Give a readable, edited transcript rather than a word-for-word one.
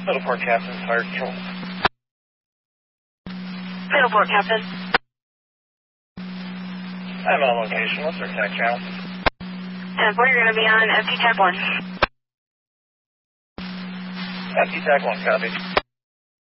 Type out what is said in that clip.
Middleport Captain, fired kill. Middleport Captain. I'm on location. What's their tech channel? 10-4, you're going to be on FT Tech 1. FT Tech 1, copy.